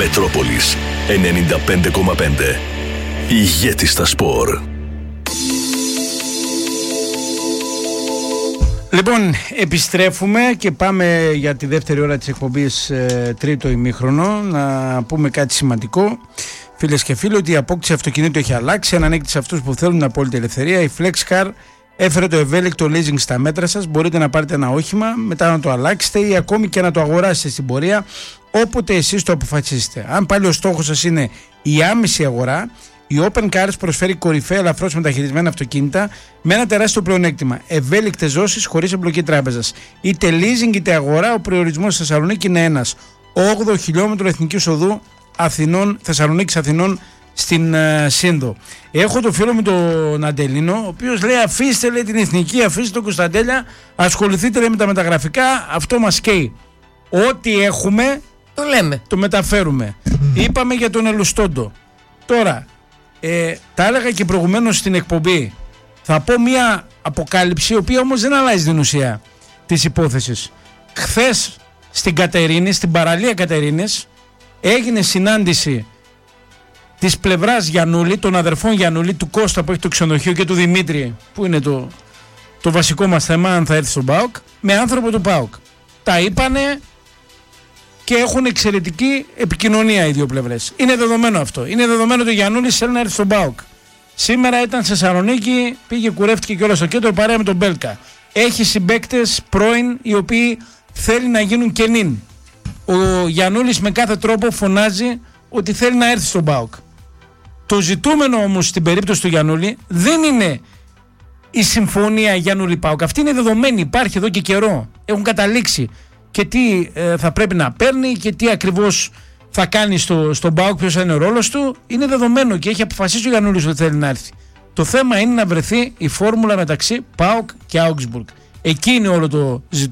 Μετρόπολης 95,5. Ηγέτης στα σπορ. Λοιπόν, επιστρέφουμε και πάμε για τη δεύτερη ώρα της εκπομπής, τρίτο ημίχρονο, να πούμε κάτι σημαντικό. Φίλες και φίλοι, ότι η απόκτηση αυτοκινήτου έχει αλλάξει. Ανανέκτη σε αυτούς που θέλουν απόλυτη ελευθερία. Η FlexCar έφερε το ευέλικτο leasing στα μέτρα σας. Μπορείτε να πάρετε ένα όχημα, μετά να το αλλάξετε ή ακόμη και να το αγοράσετε στην πορεία, όποτε εσείς το αποφασίσετε. Αν πάλι ο στόχος σας είναι η άμεση αγορά, η Open Cars προσφέρει κορυφαία ελαφρώς μεταχειρισμένα αυτοκίνητα με ένα τεράστιο πλεονέκτημα. Ευέλικτες ζώσεις χωρίς εμπλοκή τράπεζας. Είτε leasing είτε αγορά, ο προορισμός στη Θεσσαλονίκη είναι ένας. 8 χιλιόμετρο εθνικής οδού Θεσσαλονίκης Αθηνών στην Σύνδο. Έχω το φίλο μου τον Αντελίνο, ο οποίος λέει: αφήστε, λέει, την εθνική, αφήστε τον Κωνσταντέλια, ασχοληθείτε, λέει, με τα μεταγραφικά. Αυτό μας καίει. Ό,τι έχουμε το λέμε, το μεταφέρουμε. Είπαμε για τον Ελουστόντο. Τώρα, τα έλεγα και προηγουμένως στην εκπομπή. Θα πω μια αποκάλυψη, η οποία όμως δεν αλλάζει την ουσία της υπόθεσης. Χθες στην Κατερίνη, στην παραλία Κατερίνης, έγινε συνάντηση της πλευράς Γιαννούλη, των αδερφών Γιαννούλη, του Κώστα που έχει το ξενοδοχείο και του Δημήτρη, που είναι το βασικό μας θέμα, αν θα έρθει στον ΠΑΟΚ, με άνθρωπο του ΠΑΟΚ. Τα είπανε και έχουν εξαιρετική επικοινωνία οι δύο πλευρές. Είναι δεδομένο αυτό. Είναι δεδομένο ότι ο Γιαννούλης θέλει να έρθει στον ΠΑΟΚ. Σήμερα ήταν σε Θεσσαλονίκη, πήγε, κουρεύτηκε και όλα στο κέντρο παρέα με τον Μπέλκα. Έχει συμπαίκτες πρώην οι οποίοι θέλει να γίνουν κενήν. Ο Γιαννούλης με κάθε τρόπο φωνάζει ότι θέλει να έρθει στον ΠΑΟΚ. Το ζητούμενο όμως στην περίπτωση του Γιαννούλη δεν είναι η συμφωνία Γιαννούλη-ΠΑΟΚ. Αυτή είναι δεδομένη, υπάρχει εδώ και καιρό. Έχουν καταλήξει και τι θα πρέπει να παίρνει και τι ακριβώς θα κάνει στον ΠΑΟΚ, ποιος θα είναι ο ρόλος του. Είναι δεδομένο και έχει αποφασίσει ο Γιαννούλης ότι θέλει να έρθει. Το θέμα είναι να βρεθεί η φόρμουλα μεταξύ ΠΑΟΚ και Augsburg. Εκεί είναι όλο το ζητούμενο.